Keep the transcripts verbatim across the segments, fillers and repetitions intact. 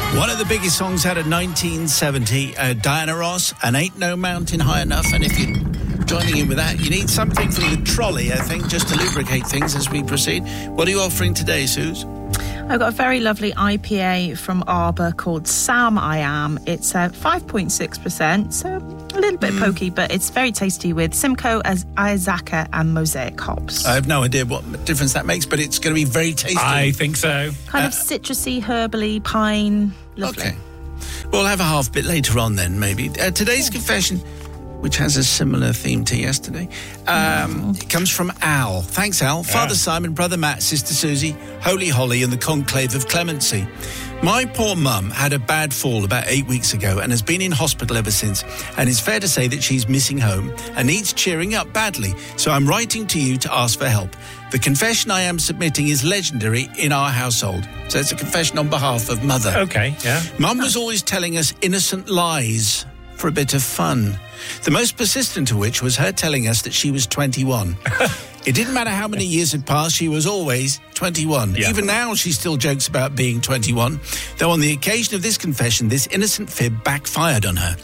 One of the biggest songs out of nineteen seventy, uh, Diana Ross, and Ain't No Mountain High Enough. And if you're joining in with that, you need something from the trolley, I think, just to lubricate things as we proceed. What are you offering today, Suze? I've got a very lovely I P A from Arbor called Sam I Am. It's uh, five point six percent, so a little bit mm. pokey, but it's very tasty with Simcoe, Azacca and Mosaic hops. I have no idea what difference that makes, but it's going to be very tasty. I think so. Kind uh, of citrusy, herbally, pine. Lovely. Okay. We'll have a half bit later on then, maybe. Uh, today's yeah. confession, which has a similar theme to yesterday. Um, mm. It comes from Al. Thanks, Al. Yeah. Father Simon, Brother Matt, Sister Susie, Holy Holly and the Conclave of Clemency. My poor mum had a bad fall about eight weeks ago and has been in hospital ever since. And it's fair to say that she's missing home and needs cheering up badly. So I'm writing to you to ask for help. The confession I am submitting is legendary in our household. So it's a confession on behalf of Mother. Okay, yeah. Mum was always telling us innocent lies for a bit of fun. The most persistent of which was her telling us that she was twenty-one. It didn't matter how many years had passed, she was always twenty-one. Yeah. Even now, she still jokes about being twenty-one. Though on the occasion of this confession, this innocent fib backfired on her.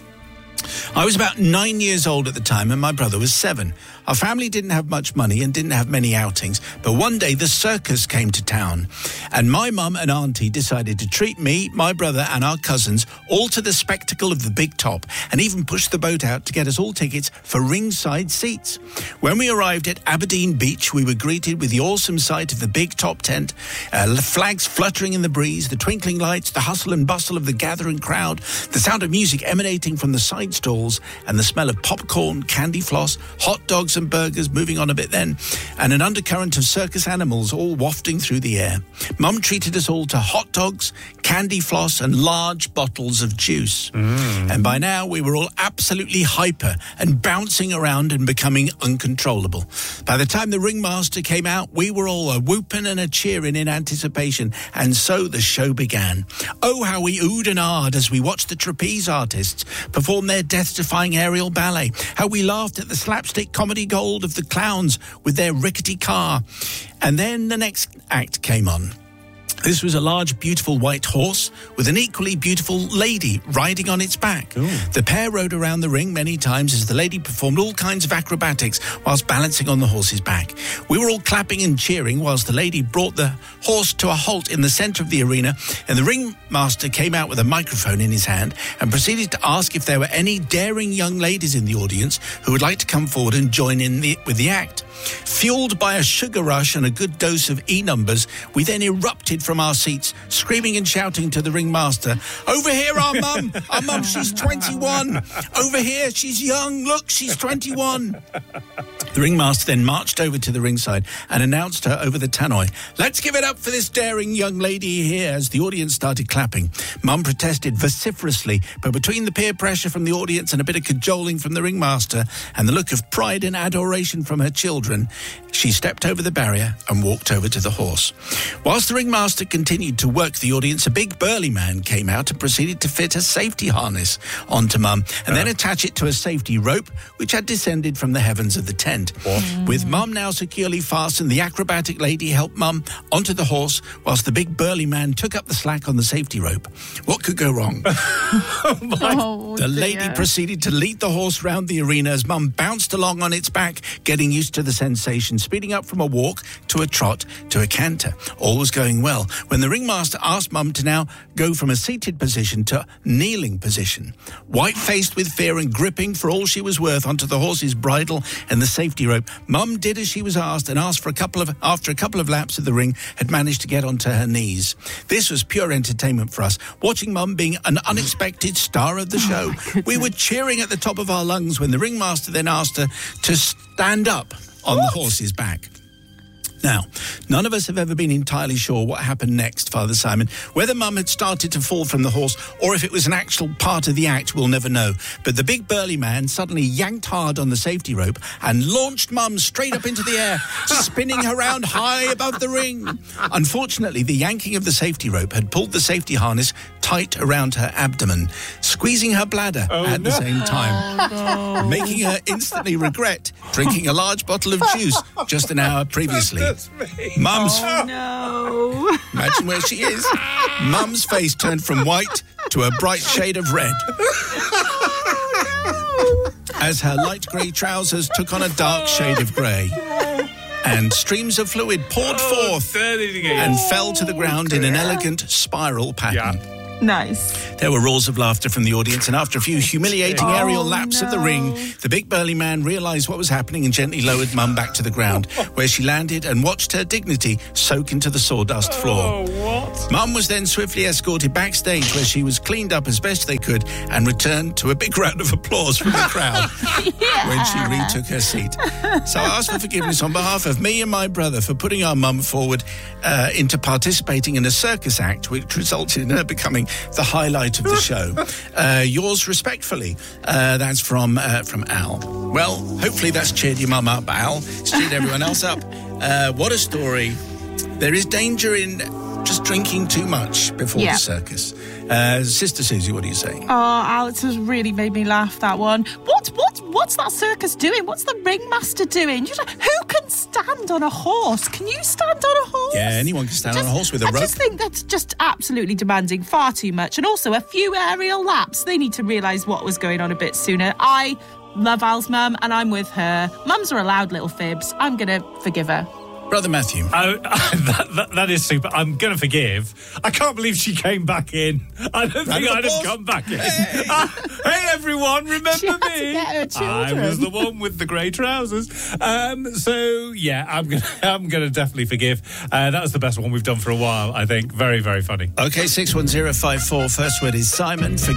I was about nine years old at the time and my brother was seven. Our family didn't have much money and didn't have many outings, but one day the circus came to town and my mum and auntie decided to treat me, my brother and our cousins all to the spectacle of the big top and even pushed the boat out to get us all tickets for ringside seats. When we arrived at Aberdeen Beach, we were greeted with the awesome sight of the big top tent, uh, flags fluttering in the breeze, the twinkling lights, the hustle and bustle of the gathering crowd, the sound of music emanating from the side stalls and the smell of popcorn, candy floss, hot dogs and burgers moving on a bit then, and an undercurrent of circus animals all wafting through the air. Mum treated us all to hot dogs, candy floss and large bottles of juice. Mm. And by now we were all absolutely hyper and bouncing around and becoming uncontrollable. By the time the ringmaster came out, we were all a whooping and a cheering in anticipation, and so the show began. Oh, how we oohed and ahed as we watched the trapeze artists perform their death-defying aerial ballet. How we laughed at the slapstick comedy gold of the clowns with their rickety car. And then the next act came on. This was a large, beautiful white horse with an equally beautiful lady riding on its back. Ooh. The pair rode around the ring many times as the lady performed all kinds of acrobatics whilst balancing on the horse's back. We were all clapping and cheering whilst the lady brought the horse to a halt in the centre of the arena, and the ringmaster came out with a microphone in his hand and proceeded to ask if there were any daring young ladies in the audience who would like to come forward and join in the, with the act. Fueled by a sugar rush and a good dose of E-numbers, we then erupted from our seats, screaming and shouting to the ringmaster, "Over here, our mum! Our mum, she's twenty-one! Over here, she's young! Look, she's twenty-one!" The ringmaster then marched over to the ringside and announced her over the tannoy. "Let's give it up for this daring young lady here," as the audience started clapping. Mum protested vociferously, but between the peer pressure from the audience and a bit of cajoling from the ringmaster and the look of pride and adoration from her children, she stepped over the barrier and walked over to the horse. Whilst the ringmaster continued to work the audience, a big burly man came out and proceeded to fit a safety harness onto Mum and uh. then attach it to a safety rope which had descended from the heavens of the tent. Mm. With Mum now securely fastened, the acrobatic lady helped Mum onto the horse whilst the big burly man took up the slack on the safety rope. What could go wrong? oh, the dear. lady proceeded to lead the horse round the arena as Mum bounced along on its back, getting used to the sensation, speeding up from a walk to a trot to a canter. All was going well when the ringmaster asked Mum to now go from a seated position to kneeling position. White-faced with fear and gripping for all she was worth onto the horse's bridle and the safety rope, Mum did as she was asked and asked for a couple of after a couple of laps of the ring had managed to get onto her knees. This was pure entertainment for us, watching Mum being an unexpected star of the show. Oh, we were cheering at the top of our lungs when the ringmaster then asked her to stand up on what? the horse's back. Now, none of us have ever been entirely sure what happened next, Father Simon. Whether Mum had started to fall from the horse or if it was an actual part of the act, we'll never know. But the big burly man suddenly yanked hard on the safety rope and launched Mum straight up into the air, spinning her round high above the ring. Unfortunately, the yanking of the safety rope had pulled the safety harness tight around her abdomen, squeezing her bladder oh, at no. the same time, oh, no. making her instantly regret drinking a large bottle of juice just an hour previously. That's me. Mum's... Oh, no. Imagine where she is. Mum's face turned from white to a bright shade of red. As her light grey trousers took on a dark shade of grey. And streams of fluid poured Oh, forth dirty. and fell to the ground in an elegant spiral pattern. Yeah. Nice. There were roars of laughter from the audience, and after a few humiliating Oh, aerial laps of the no. ring, the big burly man realised what was happening and gently lowered Mum back to the ground, where she landed and watched her dignity soak into the sawdust floor. Oh, what? Mum was then swiftly escorted backstage, where she was cleaned up as best they could and returned to a big round of applause from the crowd Yeah. when she retook her seat. So I ask for forgiveness on behalf of me and my brother for putting our mum forward uh, into participating in a circus act, which resulted in her becoming the highlight of the show. Uh, yours respectfully. Uh, that's from uh, from Al. Well, hopefully that's cheered your mum up, Al. It's cheered everyone else up. Uh, what a story. There is danger in just drinking too much before Yeah. the circus. Uh, Sister Susie, what do you say? Oh, Alex has really made me laugh, that one. What, what, what's that circus doing? What's the ringmaster doing? Just, who can stand on a horse? Can you stand on a horse? Yeah, anyone can stand Just- on a horse with a I rope. just think that's just absolutely demanding far too much. And also a few aerial laps. They need to realise what was going on a bit sooner. I love Al's mum and I'm with her. Mums are allowed little fibs. I'm going to forgive her. Brother Matthew. Oh, that, that, that is super. I'm going to forgive. I can't believe she came back in. I don't think of I'd applause. have come back in. Hey, hey everyone, remember She had to me? get her I children. was the one with the grey trousers. Um, so, yeah, I'm going to I'm gonna definitely forgive. Uh, that was the best one we've done for a while, I think. Very, very funny. Okay, six one zero five four. First word is Simon.